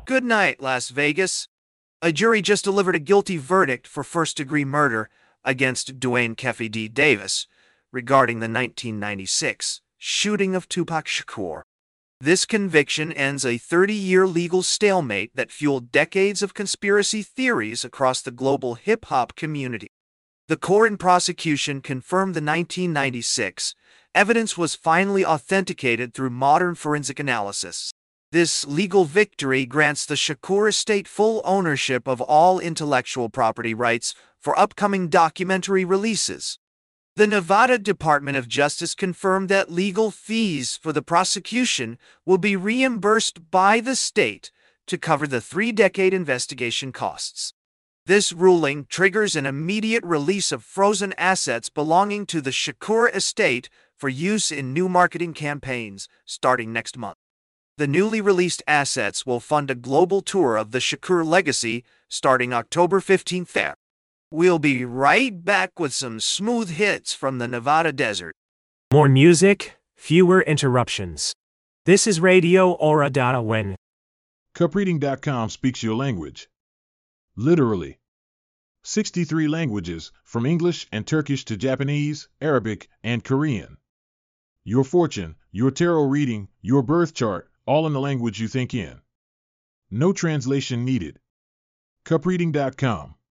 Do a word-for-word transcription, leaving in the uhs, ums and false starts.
Good night, Las Vegas. A jury just delivered a guilty verdict for first-degree murder against Dwayne Keffe D. Davis regarding the nineteen ninety-six shooting of Tupac Shakur. This conviction ends a thirty-year legal stalemate that fueled decades of conspiracy theories across the global hip-hop community. The court and prosecution confirmed the nineteen ninety-six evidence was finally authenticated through modern forensic analysis. This legal victory grants the Shakur estate full ownership of all intellectual property rights for upcoming documentary releases. The Nevada Department of Justice confirmed that legal fees for the prosecution will be reimbursed by the state to cover the three-decade investigation costs. This ruling triggers an immediate release of frozen assets belonging to the Shakur estate for use in new marketing campaigns starting next month. The newly released assets will fund a global tour of the Shakur legacy starting October fifteenth there. We'll be right back with some smooth hits from the Nevada desert. More music, fewer interruptions. This is Radio Aura When. Cup Reading dot com speaks your language. Literally. sixty-three languages, from English and Turkish to Japanese, Arabic, and Korean. Your fortune, your tarot reading, your birth chart, all in the language you think in. No translation needed. Cup Reading dot com